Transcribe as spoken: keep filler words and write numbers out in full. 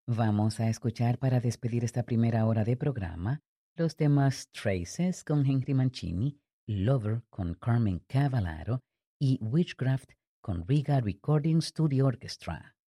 Vamos a escuchar para despedir esta primera hora de programa los temas Traces con Henry Mancini, Lover con Carmen Cavallaro y Witchcraft con Riga Recording Studio Orchestra.